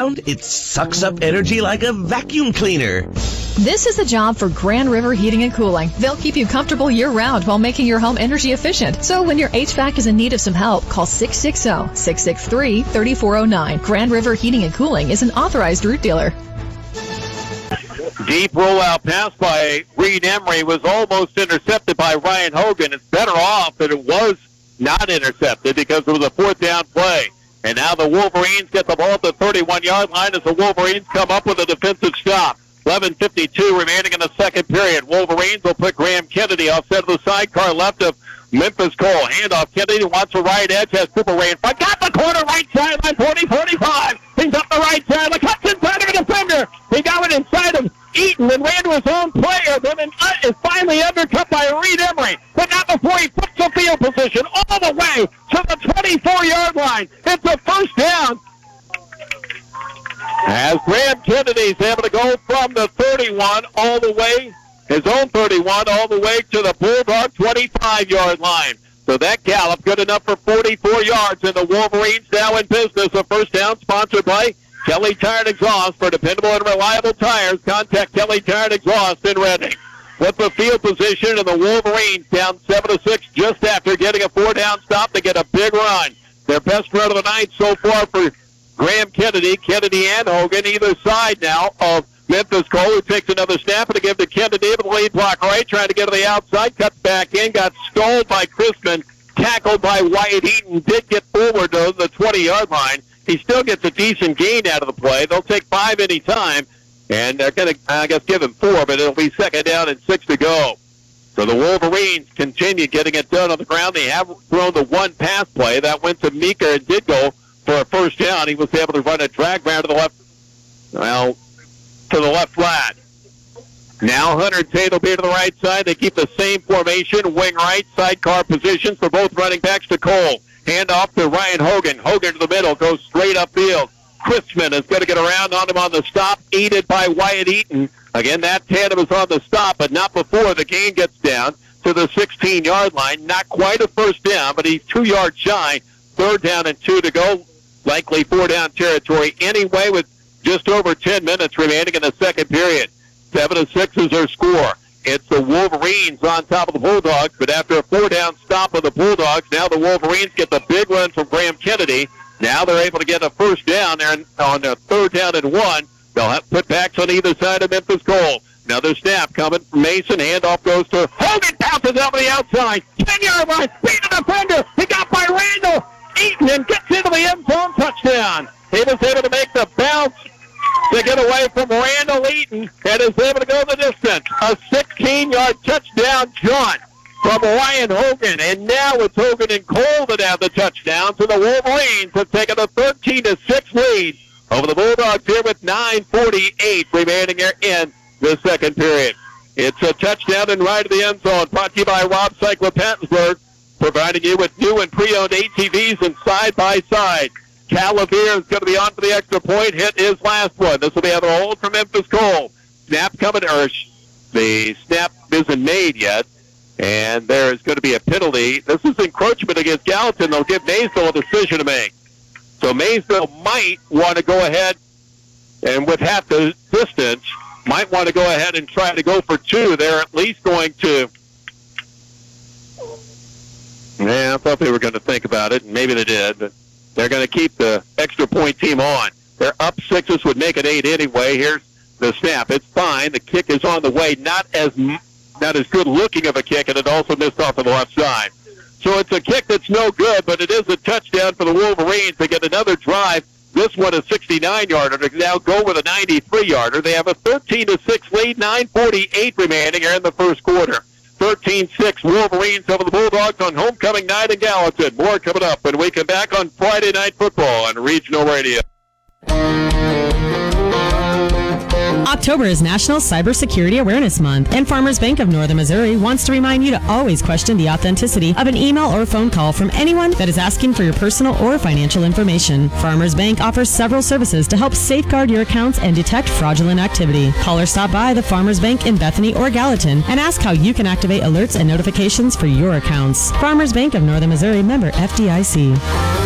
around, it sucks up energy like a vacuum cleaner. This is the job for Grand River Heating and Cooling. They'll keep you comfortable year-round while making your home energy efficient. So when your HVAC is in need of some help, call 660-663-3409. Grand River Heating and Cooling is an authorized route dealer. Deep rollout pass by Reed Emery was almost intercepted by Ryan Hogan. It's better off that it was not intercepted because it was a fourth down play. And now the Wolverines get the ball at the 31-yard line as the Wolverines come up with a defensive stop. 11:52 remaining in the second period. Wolverines will put Graham Kennedy offset of the sidecar left of Memphis Cole. Handoff. Kennedy wants a right edge. Has Cooper Ray in front. Got the corner right sideline. 40-45. He's up the right side. The cuts inside of a defender. He got it inside of Eaton and ran to his own player. Then is finally undercut by Reed Emery. But not before he puts the field position all the way to the 24-yard line. It's a first down. As Graham Kennedy's able to go from the 31 all the way, his own 31 all the way to the Bulldog 25-yard line. So that gallop good enough for 44 yards, and the Wolverines now in business. A first down sponsored by Kelly Tire and Exhaust. For dependable and reliable tires, contact Kelly Tire and Exhaust in Reading. With the field position, and the Wolverines down 7-6 just after getting a four-down stop to get a big run. Their best run of the night so far for Graham Kennedy and Hogan, either side now of Memphis Cole, who takes another snap and to give to Kennedy with the lead block right, trying to get to the outside, cuts back in, got stalled by Chrisman, tackled by Wyatt Eaton, did get forward to the 20-yard line. He still gets a decent gain out of the play. They'll take 5 any time, and they're going to, I guess, give him 4, but it'll be second down and 6 to go. So the Wolverines continue getting it done on the ground. They have thrown the one pass play. That went to Meeker and did go for a first down. He was able to run a drag round to the left, to the left flat. Now Hunter Tate will be to the right side. They keep the same formation, wing right, sidecar positions for both running backs to Cole. Hand off to Ryan Hogan. Hogan to the middle, goes straight upfield. Chrisman is going to get around on him on the stop, aided by Wyatt Eaton. Again, that tandem is on the stop, but not before the gain gets down to the 16-yard line. Not quite a first down, but he's 2 yards shy. Third down and 2 to go. Likely 4-down territory anyway, with just over 10 minutes remaining in the second period. 7-6 is their score. It's the Wolverines on top of the Bulldogs, but after a 4-down stop of the Bulldogs, now the Wolverines get the big run from Graham Kennedy. Now they're able to get a first down there on the 3rd down and 1. They'll have putbacks on either side of Memphis Cole. Another snap coming from Mason. Handoff goes to Hogan, bounces out to the outside. 10-yard line, beat the defender. He got by Randall Eaton and gets into the end zone. Touchdown. He was able to make the bounce to get away from Randall Eaton and is able to go the distance. A 16-yard touchdown jaunt from Ryan Hogan. And now it's Hogan and Cole that have the touchdown. So the Wolverines have taken a 13-6 lead over the Bulldogs here with 9:48 remaining here in the second period. It's a touchdown and right of the end zone, brought to you by Rob Cycler Pattonsburg, providing you with new and pre-owned ATVs and side-by-side. Calavere is going to be on for the extra point. Hit his last one. This will be another hold from Memphis Cole. Snap coming, the snap isn't made yet, and there is going to be a penalty. This is encroachment against Gallatin. They'll give Maysville a decision to make. So Maysville might want to go ahead, and with half the distance, might want to go ahead and try to go for 2. They're at least going to... Yeah, I thought they were going to think about it, and maybe they did, but they're going to keep the extra point team on. They're up 6. This would make it 8 anyway. Here's the snap. It's fine. The kick is on the way. Not as good looking of a kick, and it also missed off on the left side. So it's a kick that's no good, but it is a touchdown for the Wolverines to get another drive. This one a 69-yarder to now go with a 93-yarder. They have a 13-6 lead, 9:48 remaining here in the first quarter. 13-6 Wolverines over the Bulldogs on homecoming night in Gallatin. More coming up when we come back on Friday Night Football on Regional Radio. October is National Cybersecurity Awareness Month, and Farmers Bank of Northern Missouri wants to remind you to always question the authenticity of an email or phone call from anyone that is asking for your personal or financial information. Farmers Bank offers several services to help safeguard your accounts and detect fraudulent activity. Call or stop by the Farmers Bank in Bethany or Gallatin and ask how you can activate alerts and notifications for your accounts. Farmers Bank of Northern Missouri, member FDIC.